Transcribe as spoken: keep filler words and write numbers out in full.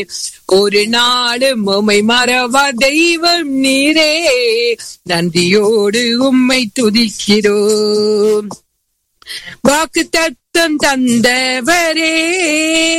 ஒரு நாளும் உம்மை மறவா தெய்வம் நீரே, நன்றியோடு உம்மை துதிக்கிறோம். வாக்கு தத்தம் தந்தவரே,